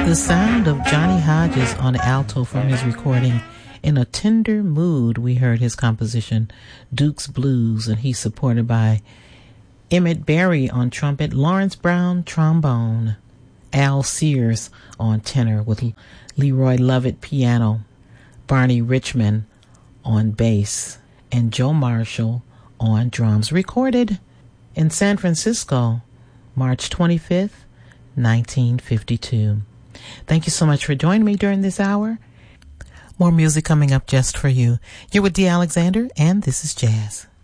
The sound of Johnny Hodges on alto from his recording In a Tender Mood. We heard his composition Duke's Blues, and he's supported by Emmett Berry on trumpet, Lawrence Brown trombone, Al Sears on tenor with Leroy Lovett piano, Barney Richmond on bass, and Joe Marshall on drums. Recorded in San Francisco, March 25th, 1952. Thank you so much for joining me during this hour. More music coming up just for you. You're with Dee Alexander, and this is Jazz.